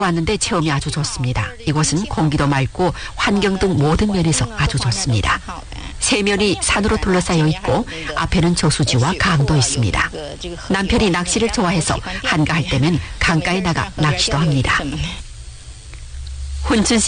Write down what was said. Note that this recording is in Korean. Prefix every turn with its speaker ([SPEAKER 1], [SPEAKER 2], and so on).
[SPEAKER 1] 왔는데 체험이 아주 좋습니다. 이곳은 공기도 맑고 환경 등 모든 면에서 아주 좋습니다. 세면이 산으로 둘러싸여 있고 앞에는 저수지와 강도 있습니다. 남편이 낚시를 좋아해서 한가할 때면 강가에 나가 낚시도 합니다. 훈춘 씨